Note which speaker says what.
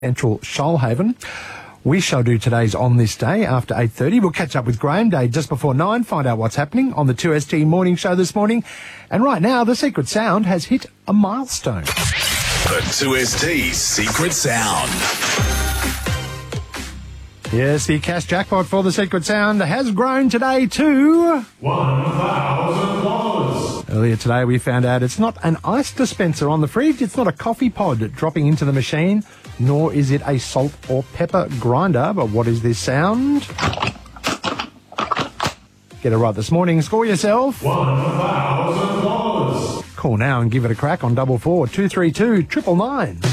Speaker 1: Central Shoalhaven. We shall do today's On This Day after 8:30. We'll catch up with Graham Day just before 9, find out what's happening on the 2ST Morning Show this morning. And right now, the Secret Sound has hit a milestone.
Speaker 2: The 2ST Secret Sound.
Speaker 1: Yes, the cash jackpot for the Secret Sound has grown today to
Speaker 3: $1,000.
Speaker 1: Earlier today, we found out it's not an ice dispenser on the fridge, it's not a coffee pod dropping into the machine, nor is it a salt or pepper grinder. But what is this sound? Get it right this morning. Score yourself
Speaker 3: $1,000.
Speaker 1: Call now and give it a crack on 44 232 999.